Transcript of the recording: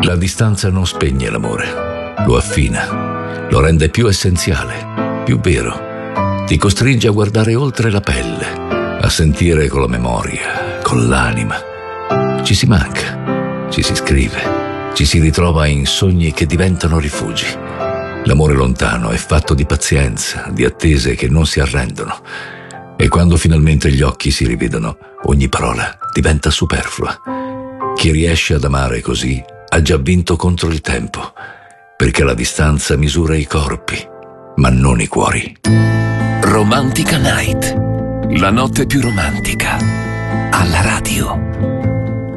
La distanza non spegne l'amore, lo affina, lo rende più essenziale, più vero. Ti costringe a guardare oltre la pelle, a sentire con la memoria, con l'anima. Ci si manca, ci si scrive, ci si ritrova in sogni che diventano rifugi. L'amore lontano è fatto di pazienza, di attese che non si arrendono. E quando finalmente gli occhi si rivedono, ogni parola diventa superflua. Chi riesce ad amare così ha già vinto contro il tempo, perché la distanza misura i corpi, ma non i cuori. Romantica Night, la notte più romantica, alla radio.